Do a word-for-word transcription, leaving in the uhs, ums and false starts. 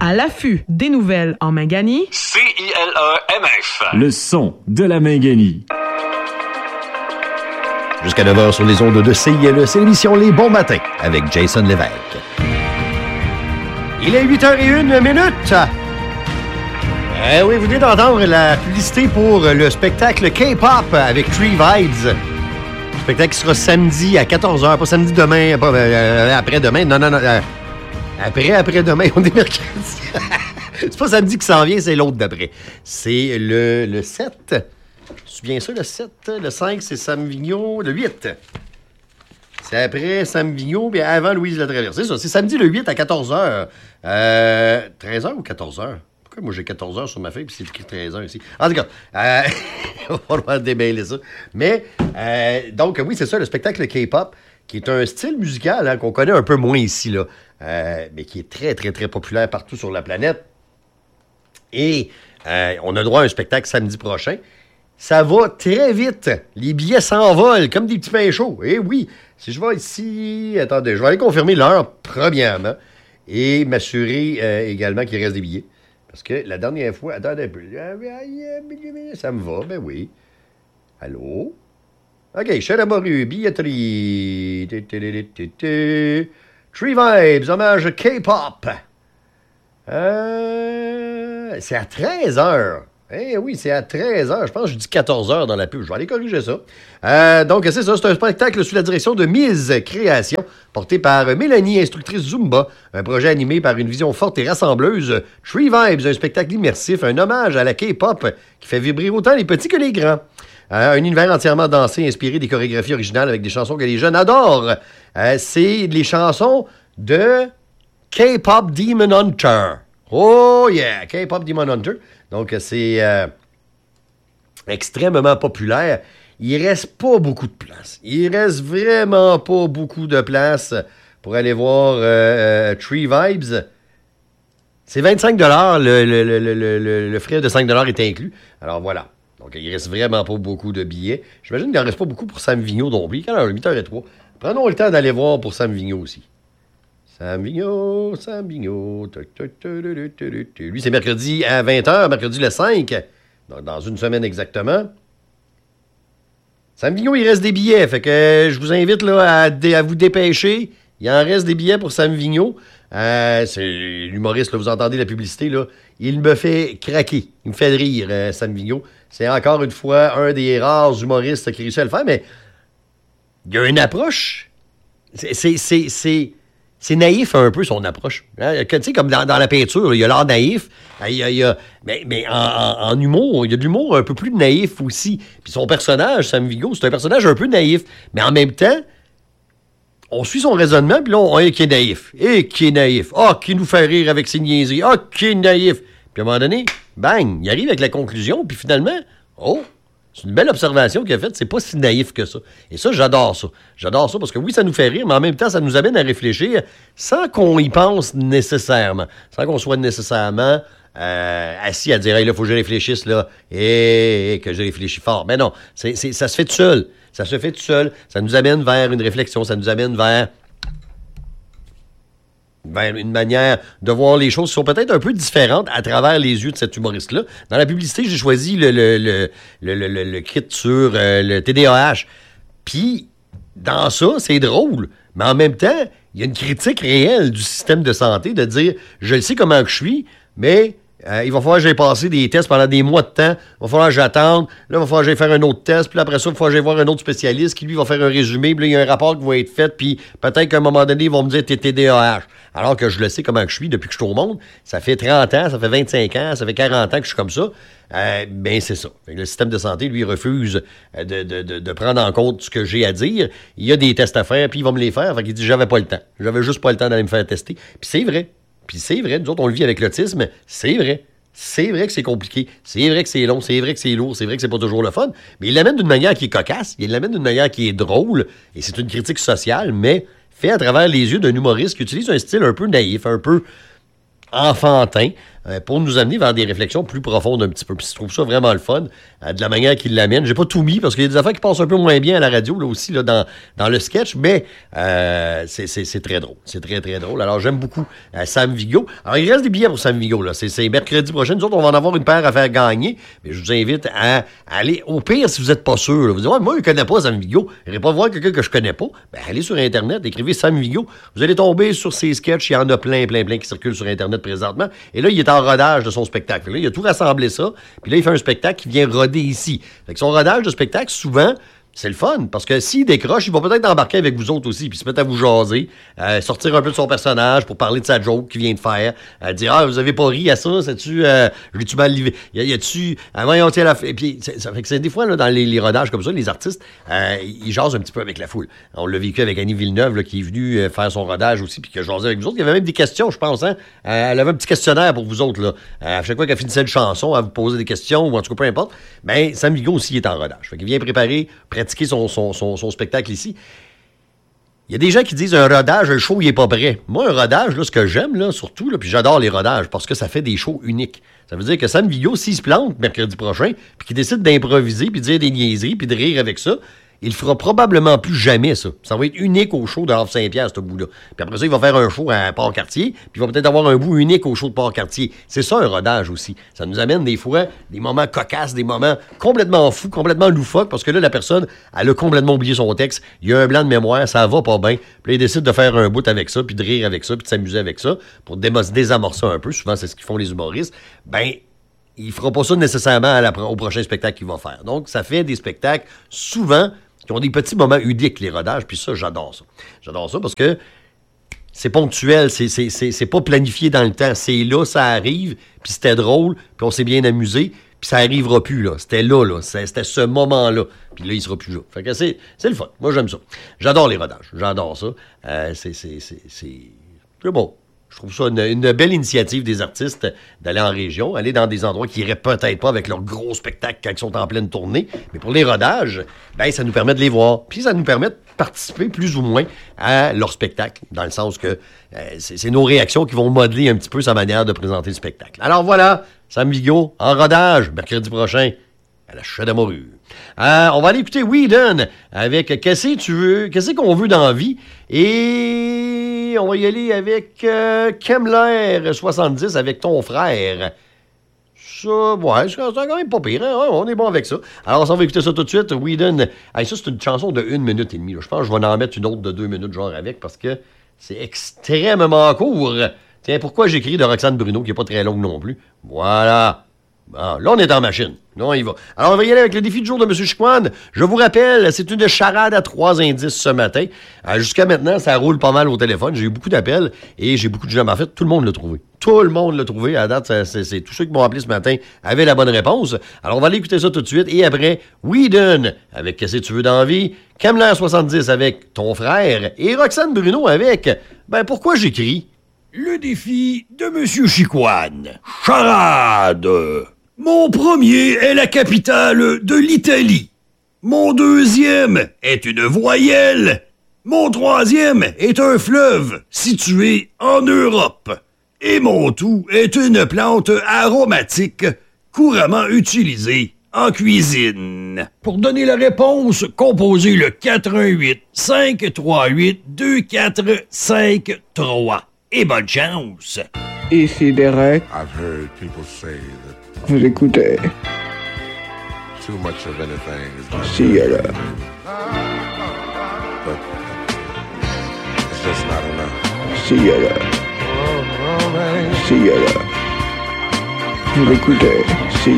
À l'affût des nouvelles en Mingani. C I L E M F. Le son de la Mingani. Jusqu'à neuf heures sur les ondes de C I L E, c'est l'émission Les Bons Matins avec Jason Lévesque. Il est huit heures zéro une minute. Eh oui, vous venez d'entendre la publicité pour le spectacle K-pop avec Tree Vibes. Le spectacle qui sera samedi à quatorze heures, pas samedi demain, pas euh, après-demain, non, non, non. Euh, après, après-demain, on est mercredi. C'est pas samedi qui s'en vient, c'est l'autre d'après. C'est le, le sept. C'est bien ça, le sept. Le cinq, c'est Sam Vigneault. Le huit. C'est après Sam Vigneault, puis avant Louise Latraverse. C'est ça, c'est samedi le huit à quatorze heures. Euh, treize heures ou quatorze heures? Pourquoi moi j'ai quatorze heures sur ma feuille, puis c'est écrit treize heures ici? En tout cas, euh, on va falloir démêler ça. Mais, euh, donc, oui, c'est ça, le spectacle K-pop, qui est un style musical hein, qu'on connaît un peu moins ici, là, euh, mais qui est très, très, très populaire partout sur la planète. Et euh, on a droit à un spectacle samedi prochain. Ça va très vite. Les billets s'envolent comme des petits pains chauds. Et oui, si je vais ici... Attendez, je vais aller confirmer l'heure, premièrement, et m'assurer euh, également qu'il reste des billets. Parce que la dernière fois... Attendez un peu. Ça me va, ben oui. Allô? OK, Charamoru, billetterie. Tree Vibes, hommage K-pop. Euh, c'est à treize heures. Eh oui, c'est à treize heures. Je pense que je dis quatorze heures dans la pub. Je vais aller corriger ça. Euh, donc, c'est ça. C'est un spectacle sous la direction de Mise Création, porté par Mélanie, instructrice Zumba. Un projet animé par une vision forte et rassembleuse. Tree Vibes, un spectacle immersif, un hommage à la K-pop qui fait vibrer autant les petits que les grands. Euh, un univers entièrement dansé, inspiré des chorégraphies originales avec des chansons que les jeunes adorent. Euh, c'est les chansons de K-pop Demon Hunter. Oh yeah! K-pop Demon Hunter. Donc, c'est euh, extrêmement populaire. Il reste pas beaucoup de place. Il reste vraiment pas beaucoup de place pour aller voir euh, euh, Tree Vibes. C'est vingt-cinq dollars. Le, le, le, le, le, le frais de cinq dollars est inclus. Alors, voilà. Donc, il reste vraiment pas beaucoup de billets. J'imagine qu'il n'en reste pas beaucoup pour Sam Vigneault non plus. Alors, huit heures zéro trois. Prenons le temps d'aller voir pour Sam Vigneault aussi. Sam Vigneault, Sam Vigneault. Lui, c'est mercredi à vingt heures, mercredi le cinq. Donc, dans une semaine exactement. Sam Vigneault, il reste des billets. Fait que je vous invite là, à, dé- à vous dépêcher. Il en reste des billets pour Sam Vigneault. Euh, c'est l'humoriste, là, vous entendez la publicité, là. Il me fait craquer. Il me fait rire, euh, Sam Vigneault. C'est encore une fois un des rares humoristes qui réussit à le faire, mais il y a une approche. C'est... c'est, c'est, c'est C'est naïf un peu, son approche. Hein? Tu sais, comme dans, dans la peinture, il y a l'art naïf. Il y a, il y a, mais mais en, en, en humour, il y a de l'humour un peu plus naïf aussi. Puis son personnage, Sam Vigneault, c'est un personnage un peu naïf. Mais en même temps, on suit son raisonnement, puis là, on est qui est naïf. Et qui est naïf. Ah, oh, qui nous fait rire avec ses niaiseries. Ah, oh, qui est naïf. Puis à un moment donné, bang, il arrive avec la conclusion, puis finalement, oh, c'est une belle observation qu'il a faite. C'est pas si naïf que ça. Et ça, j'adore ça. J'adore ça parce que oui, ça nous fait rire, mais en même temps, ça nous amène à réfléchir sans qu'on y pense nécessairement. Sans qu'on soit nécessairement euh, assis à dire, hey, là, il faut que je réfléchisse, là, et, et que je réfléchis fort. Mais non, c'est, c'est, ça se fait tout seul. Ça se fait tout seul. Ça nous amène vers une réflexion. Ça nous amène vers... vers une manière de voir les choses qui sont peut-être un peu différentes à travers les yeux de cet humoriste-là. Dans la publicité, j'ai choisi le, le, le, le, le, le, le kit sur euh, le T D A H. Puis, dans ça, c'est drôle. Mais en même temps, il y a une critique réelle du système de santé de dire, je le sais comment que je suis, mais euh, il va falloir que j'aille passer des tests pendant des mois de temps. Il va falloir que j'attende. Là, il va falloir que j'aille faire un autre test. Puis après ça, il va falloir que j'aille voir un autre spécialiste qui, lui, va faire un résumé. Puis là, il y a un rapport qui va être fait. Puis peut-être qu'à un moment donné, ils vont me dire t'es T D A H. Alors que je le sais comment que je suis depuis que je suis au monde. Ça fait trente ans, ça fait vingt-cinq ans, ça fait quarante ans que je suis comme ça. Euh, ben, c'est ça. Le système de santé, lui, refuse de, de, de, de prendre en compte ce que j'ai à dire. Il y a des tests à faire, puis il va me les faire. Fait qu'il dit j'avais pas le temps. J'avais juste pas le temps d'aller me faire tester. Puis c'est vrai. Puis c'est vrai. Nous autres, on le vit avec l'autisme. C'est vrai. C'est vrai que c'est compliqué. C'est vrai que c'est long. C'est vrai que c'est lourd. C'est vrai que c'est pas toujours le fun. Mais il l'amène d'une manière qui est cocasse. Il l'amène d'une manière qui est drôle. Et c'est une critique sociale, mais fait à travers les yeux d'un humoriste qui utilise un style un peu naïf, un peu enfantin, euh, pour nous amener vers des réflexions plus profondes un petit peu. Puis je trouve ça vraiment le fun, euh, de la manière qu'il l'amène. J'ai pas tout mis, parce qu'il y a des affaires qui passent un peu moins bien à la radio, là aussi, là, dans, dans le sketch, mais euh, c'est, c'est, c'est très drôle. C'est très, très drôle. Alors, j'aime beaucoup euh, Sam Vigo. Alors, il reste des billets pour Sam Vigo, là. C'est, c'est mercredi prochain. Nous autres, on va en avoir une paire à faire gagner, mais je vous invite à, à aller, au pire, si vous n'êtes pas sûr, là, vous dites, ouais, moi, je ne connais pas Sam Vigo, je n'irai pas voir quelqu'un que je connais pas, ben, allez sur Internet, écrivez Sam Vigo, vous allez tomber sur ses sketchs, il y en a plein, plein, plein qui circulent sur Internet présentement, et là, il est en rodage de son spectacle. Là, il a tout rassemblé ça, puis là, il fait un spectacle qui vient roder ici. Fait que son rodage de spectacle, souvent, c'est le fun, parce que s'il décroche, il va peut-être embarquer avec vous autres aussi, puis se mettre à vous jaser, euh, sortir un peu de son personnage pour parler de sa joke qu'il vient de faire, euh, dire « Ah, vous avez pas ri à ça, c'est-tu, euh, je l'ai-tu mal livré? Y, y a-tu, ah, voyons, tiens, la f... » Et puis, ça fait que c'est des fois, là, dans les, les rodages comme ça, les artistes, euh, ils jasent un petit peu avec la foule. On l'a vécu avec Annie Villeneuve, là, qui est venue euh, faire son rodage aussi, puis qui a jasé avec vous autres. Il y avait même des questions, je pense, hein. Euh, elle avait un petit questionnaire pour vous autres, là. Euh, à chaque fois qu'elle finissait une chanson, à vous poser des questions, ou en tout cas, peu importe. Ben, Sam Vigo aussi est en rodage. Fait qu'il vient préparer, pratiquer Son, son, son, son spectacle ici. Il y a des gens qui disent un rodage, un show, il est pas prêt. Moi, un rodage, là, ce que j'aime, là, surtout, là, puis j'adore les rodages, parce que ça fait des shows uniques. Ça veut dire que Sam Vigo, s'il se plante mercredi prochain, puis qu'il décide d'improviser, puis de dire des niaiseries, puis de rire avec ça, il fera probablement plus jamais ça. Ça va être unique au show de Havre-Saint-Pierre, ce bout-là. Puis après ça, il va faire un show à Port-Cartier, puis il va peut-être avoir un bout unique au show de Port-Cartier. C'est ça, un rodage aussi. Ça nous amène des fois des moments cocasses, des moments complètement fous, complètement loufoques, parce que là, la personne, elle a complètement oublié son texte, il y a un blanc de mémoire, ça va pas bien, puis là, il décide de faire un bout avec ça, puis de rire avec ça, puis de s'amuser avec ça, pour démo- désamorcer un peu. Souvent, c'est ce qu'ils font les humoristes. Ben, il fera pas ça nécessairement à la, au prochain spectacle qu'il va faire. Donc, ça fait des spectacles, souvent, qui ont des petits moments uniques, les rodages, puis ça, j'adore ça. J'adore ça parce que c'est ponctuel, c'est, c'est, c'est, c'est pas planifié dans le temps. C'est là, ça arrive, puis c'était drôle, puis on s'est bien amusé, puis ça arrivera plus, là. C'était là, là. C'était ce moment-là. Puis là, il sera plus là. Fait que c'est, c'est le fun. Moi, j'aime ça. J'adore les rodages. J'adore ça. Euh, c'est, c'est, c'est, c'est... c'est bon. Je trouve ça une, une belle initiative des artistes d'aller en région, aller dans des endroits qui iraient peut-être pas avec leur gros spectacle quand ils sont en pleine tournée. Mais pour les rodages, ben, ça nous permet de les voir. Puis ça nous permet de participer plus ou moins à leur spectacle, dans le sens que euh, c'est, c'est nos réactions qui vont modeler un petit peu sa manière de présenter le spectacle. Alors voilà, Sam Vigo en rodage, mercredi prochain, à la Chute-à-Morue. Euh, on va aller écouter Whedon avec Qu'est-ce que tu veux, qu'est-ce qu'on veut dans la vie. Et on va y aller avec euh, Kemmler soixante-dix avec Ton frère. Ça, ouais, c'est quand même pas pire, hein? Ouais, on est bon avec ça. Alors, on va écouter ça tout de suite. Whedon. Hey, ça, c'est une chanson de une minute et demie. Là. Je pense que je vais en mettre une autre de deux minutes, genre avec, parce que c'est extrêmement court. Tiens, pourquoi j'écris de Roxane Bruno, qui n'est pas très longue non plus? Voilà. Bon, là, on est en machine. Là, on y va. Alors, on va y aller avec le défi du jour de M. Chicoine. Je vous rappelle, c'est une charade à trois indices ce matin. Euh, jusqu'à maintenant, ça roule pas mal au téléphone. J'ai eu beaucoup d'appels et j'ai beaucoup de gens. En fait, tout le monde l'a trouvé. Tout le monde l'a trouvé. À la date, c'est, c'est, c'est tous ceux qui m'ont appelé ce matin avaient la bonne réponse. Alors, on va aller écouter ça tout de suite. Et après, Whedon avec Qu'est-ce que tu veux dans la vie? Kemmler soixante-dix avec Ton frère. Et Roxane Bruno avec Ben, pourquoi j'écris? Le défi de M. Chicoine. Charade. Mon premier est la capitale de l'Italie. Mon deuxième est une voyelle. Mon troisième est un fleuve situé en Europe. Et mon tout est une plante aromatique couramment utilisée en cuisine. Pour donner la réponse, composez le quatre un huit, cinq trois huit, deux quatre cinq trois. Et bonne chance! Ici Derek. I've heard people say that Vous écoutez too much of anything is not C L A. but it's just not enough. C L A. C L A. Vous écoutez C L A.